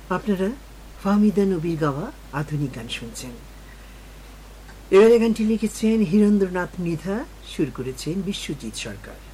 আপনারা ফাহমিদা নবীর গাওয়া আধুনিক গান শুনছেন। এবারে গানটি লিখেছেন হীরেন্দ্রনাথ মৃধা, সুর করেছেন বিশ্বজিৎ সরকার।